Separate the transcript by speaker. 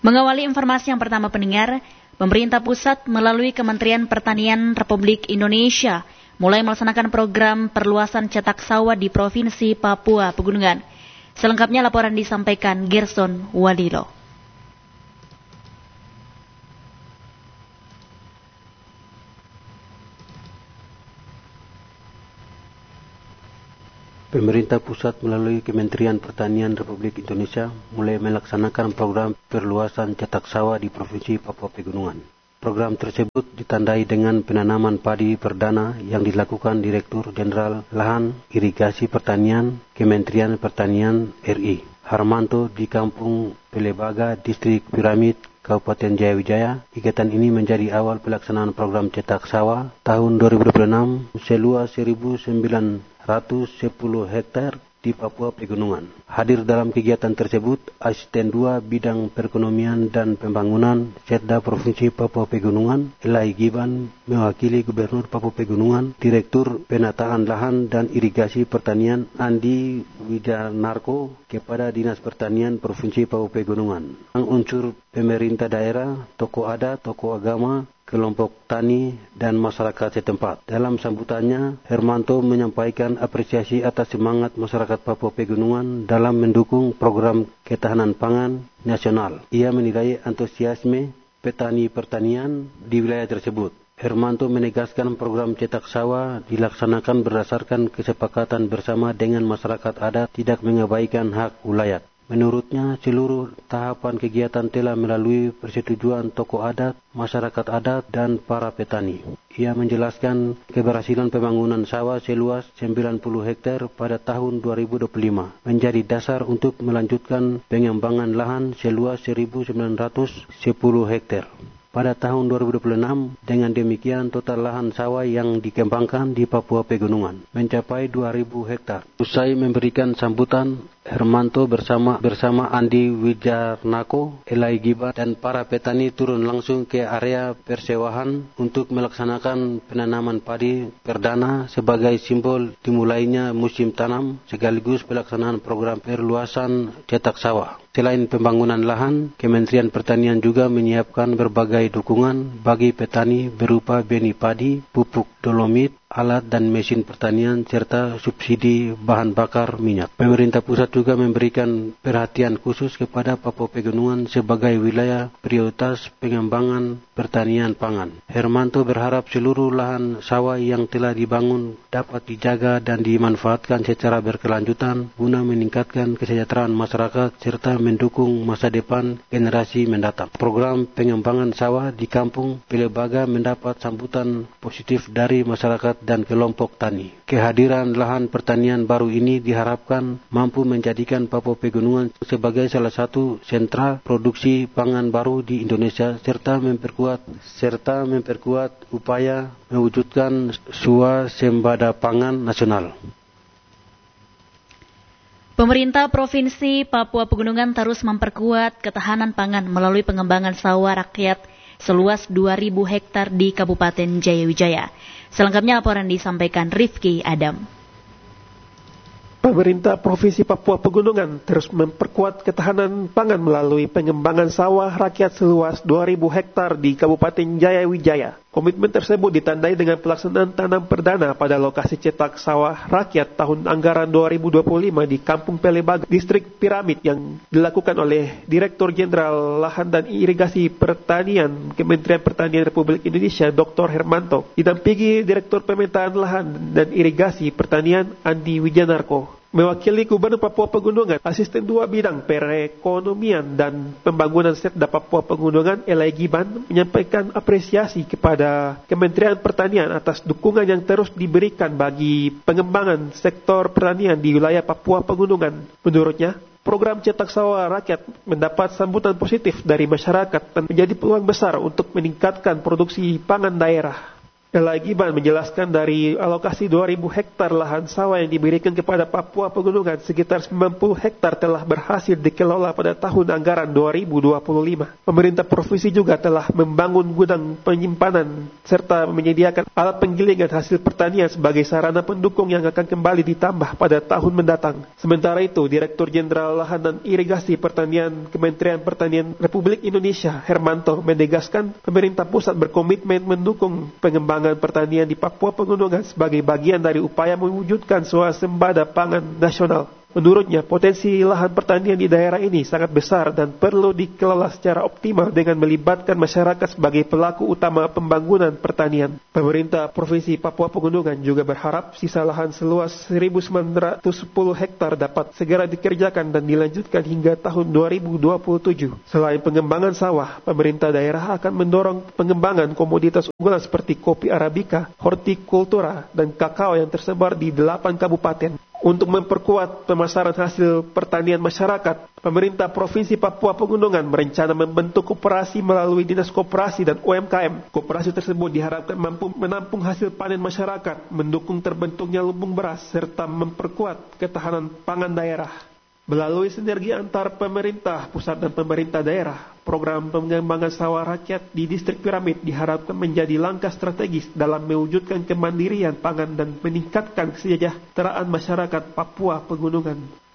Speaker 1: Mengawali informasi yang pertama pendengar, pemerintah pusat melalui Kementerian Pertanian Republik Indonesia mulai melaksanakan program perluasan cetak sawah di Provinsi Papua Pegunungan. Selengkapnya laporan disampaikan Gerson Wadilo.
Speaker 2: Pemerintah pusat melalui Kementerian Pertanian Republik Indonesia mulai melaksanakan program perluasan cetak sawah di Provinsi Papua Pegunungan. Program tersebut ditandai dengan penanaman padi perdana yang dilakukan Direktur Jenderal Lahan Irigasi Pertanian Kementerian Pertanian RI, Harmanto di Kampung Pelebaga, Distrik Piramid, Kabupaten Jayawijaya. Kegiatan ini menjadi awal pelaksanaan program cetak sawah tahun 2026 seluas 1.910 hektar di Papua Pegunungan. Hadir dalam kegiatan tersebut Asisten 2 Bidang Perekonomian dan Pembangunan Setda Provinsi Papua Pegunungan, Elai Giban, mewakili Gubernur Papua Pegunungan, Direktur Penataan Lahan dan Irigasi Pertanian Andi Wijanarko kepada Dinas Pertanian Provinsi Papua Pegunungan. Unsur pemerintah daerah, tokoh adat, tokoh agama, kelompok tani, dan masyarakat setempat. Dalam sambutannya, Hermanto menyampaikan apresiasi atas semangat masyarakat Papua Pegunungan dalam mendukung program ketahanan pangan nasional. Ia menilai antusiasme petani pertanian di wilayah tersebut. Hermanto menegaskan program cetak sawah dilaksanakan berdasarkan kesepakatan bersama dengan masyarakat adat, tidak mengabaikan hak ulayat. Menurutnya, seluruh tahapan kegiatan telah melalui persetujuan tokoh adat, masyarakat adat, dan para petani. Ia menjelaskan keberhasilan pembangunan sawah seluas 90 hektar pada tahun 2025 menjadi dasar untuk melanjutkan pengembangan lahan seluas 1.910 hektar. Pada tahun 2026, dengan demikian total lahan sawah yang dikembangkan di Papua Pegunungan mencapai 2.000 hektar. Usai memberikan sambutan, Hermanto bersama Andi Wijanarko, Elai Giba, dan para petani turun langsung ke area persewahan untuk melaksanakan penanaman padi perdana sebagai simbol dimulainya musim tanam sekaligus pelaksanaan program perluasan cetak sawah. Selain pembangunan lahan, Kementerian Pertanian juga menyiapkan berbagai dukungan bagi petani berupa benih padi, pupuk dolomit, alat dan mesin pertanian, serta subsidi bahan bakar minyak. Pemerintah pusat juga memberikan perhatian khusus kepada Papua Pegunungan sebagai wilayah prioritas pengembangan pertanian pangan. Hermanto berharap seluruh lahan sawah yang telah dibangun dapat dijaga dan dimanfaatkan secara berkelanjutan guna meningkatkan kesejahteraan masyarakat serta mendukung masa depan generasi mendatang. Program pengembangan sawah di Kampung Pelebaga mendapat sambutan positif dari masyarakat dan kelompok tani. Kehadiran lahan pertanian baru ini diharapkan mampu menjadikan Papua Pegunungan sebagai salah satu sentra produksi pangan baru di Indonesia serta memperkuat upaya mewujudkan swasembada pangan nasional.
Speaker 1: Pemerintah Provinsi Papua Pegunungan terus memperkuat ketahanan pangan melalui pengembangan sawah rakyat seluas 2.000 hektar di Kabupaten Jayawijaya. Selengkapnya laporan disampaikan Rifki Adam.
Speaker 3: Pemerintah Provinsi Papua Pegunungan terus memperkuat ketahanan pangan melalui pengembangan sawah rakyat seluas 2.000 hektar di Kabupaten Jayawijaya. Komitmen tersebut ditandai dengan pelaksanaan tanam perdana pada lokasi cetak sawah rakyat tahun anggaran 2025 di Kampung Pelebaga, Distrik Piramid yang dilakukan oleh Direktur Jenderal Lahan dan Irigasi Pertanian Kementerian Pertanian Republik Indonesia Dr. Hermanto, didampingi Direktur Pemetaan Lahan dan Irigasi Pertanian Andi Wijanarko. Mewakili Gubernur Papua Pegunungan, Asisten 2 Bidang Perekonomian dan Pembangunan Setda Papua Pegunungan, Elai Giban, menyampaikan apresiasi kepada Kementerian Pertanian atas dukungan yang terus diberikan bagi pengembangan sektor pertanian di wilayah Papua Pegunungan. Menurutnya, program cetak sawah rakyat mendapat sambutan positif dari masyarakat dan menjadi peluang besar untuk meningkatkan produksi pangan daerah. Ela Giban menjelaskan dari alokasi 2.000 hektar lahan sawah yang diberikan kepada Papua Pegunungan, sekitar 90 hektar telah berhasil dikelola pada tahun anggaran 2025. Pemerintah provinsi juga telah membangun gudang penyimpanan serta menyediakan alat penggilingan hasil pertanian sebagai sarana pendukung yang akan kembali ditambah pada tahun mendatang. Sementara itu, Direktur Jenderal Lahan dan Irigasi Pertanian Kementerian Pertanian Republik Indonesia, Hermanto, menegaskan pemerintah pusat berkomitmen mendukung pengembangan pertanian di Papua Pegunungan sebagai bagian dari upaya mewujudkan swasembada pangan nasional. Menurutnya, potensi lahan pertanian di daerah ini sangat besar dan perlu dikelola secara optimal dengan melibatkan masyarakat sebagai pelaku utama pembangunan pertanian. Pemerintah Provinsi Papua Pegunungan juga berharap sisa lahan seluas 1.910 hektar dapat segera dikerjakan dan dilanjutkan hingga tahun 2027. Selain pengembangan sawah, pemerintah daerah akan mendorong pengembangan komoditas unggulan seperti kopi Arabica, hortikultura, dan kakao yang tersebar di 8 kabupaten. Untuk memperkuat pemasaran hasil pertanian masyarakat, pemerintah Provinsi Papua Pegunungan berencana membentuk koperasi melalui Dinas Koperasi dan UMKM. Koperasi tersebut diharapkan mampu menampung hasil panen masyarakat, mendukung terbentuknya lumbung beras, serta memperkuat ketahanan pangan daerah. Melalui sinergi antar pemerintah pusat dan pemerintah daerah, program pengembangan sawah rakyat di distrik Piramid diharapkan menjadi langkah strategis dalam mewujudkan kemandirian pangan dan meningkatkan kesejahteraan masyarakat Papua Pegunungan.